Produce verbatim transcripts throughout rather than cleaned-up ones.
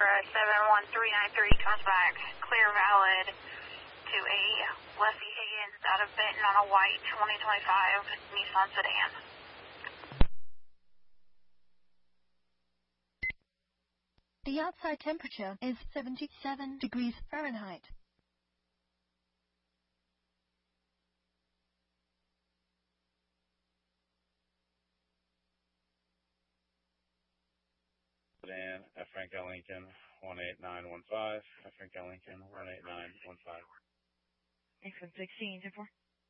seven one three nine three comes back, clear valid to a Leslie Higgins out of Benton on a white twenty twenty-five Nissan sedan. The outside temperature is seventy-seven degrees Fahrenheit. Sedan, F. Frank L. Lincoln, one eight nine one five, F. Frank L. Lincoln, one eight nine one five. Thanks for sixteen, ten four.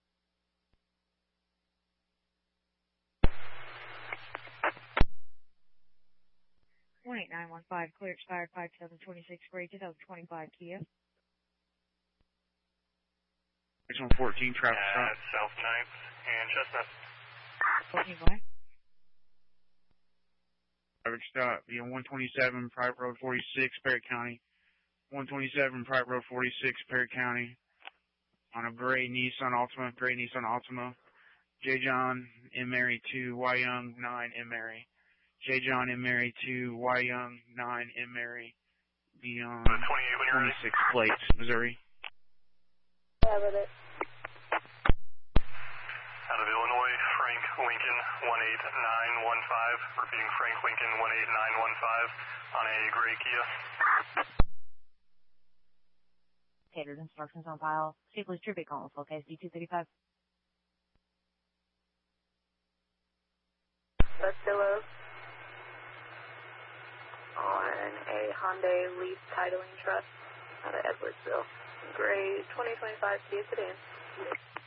one eight nine one five, clear expired five seven twenty-six, gray two thousand twenty-five Kia. six one fourteen, traffic stop. At South ninth and Chestnut. fourteen black. Traffic stop, via one twenty-seven, Private Road forty-six, Perry County. one twenty-seven, Private Road forty-six, Perry County. On a gray Nissan Altima, gray Nissan Altima. J. John M. Mary two, Y. Young nine, M. Mary. J. John M. Mary two, Y. Young nine, M. Mary. Beyond twenty-six plates, Missouri. Yeah, with it. Out of Illinois, Frank Lincoln, one eight nine one five. Repeating, Frank Lincoln, one eight nine one five on a gray Kia. Catered instructions on file. State Police Traffic calling full case D two thirty-five. That's Pillow. On a Hyundai Leaf titling truck out of Edwardsville. Gray twenty twenty-five Kia sedan.